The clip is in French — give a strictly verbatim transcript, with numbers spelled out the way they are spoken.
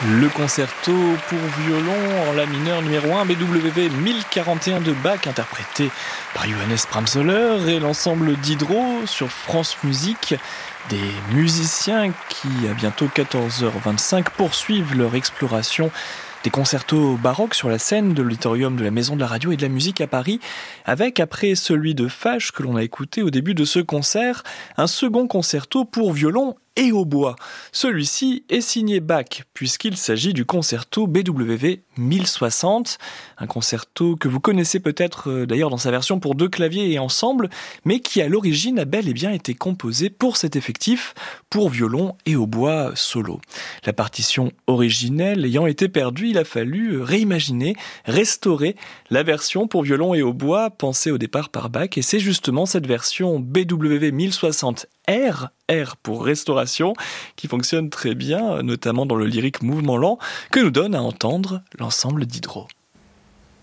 Le concerto pour violon en la mineur numéro un B W V mille quarante et un de Bach, interprété par Johannes Pramsoller et l'ensemble d'Hydro sur France Musique. Des musiciens qui, à bientôt quatorze heures vingt-cinq, poursuivent leur exploration des concertos baroques sur la scène de l'auditorium de la Maison de la Radio et de la Musique à Paris, avec, après celui de Fache que l'on a écouté au début de ce concert, un second concerto pour violon et hautbois. Celui-ci est signé Bach, puisqu'il s'agit du concerto B W V mille soixante, un concerto que vous connaissez peut-être euh, d'ailleurs dans sa version pour deux claviers et ensemble, mais qui à l'origine a bel et bien été composé pour cet effectif, pour violon et hautbois solo. La partition originelle ayant été perdue, il a fallu réimaginer, restaurer la version pour violon et hautbois pensée au départ par Bach, et c'est justement cette version B W V mille soixante R, R pour restauration, qui fonctionne très bien, notamment dans le lyrique mouvement lent, que nous donne à entendre l'ensemble d'Hydro.